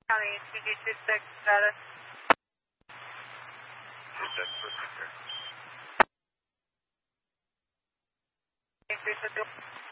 County CG26 status. 26 for future. Increase the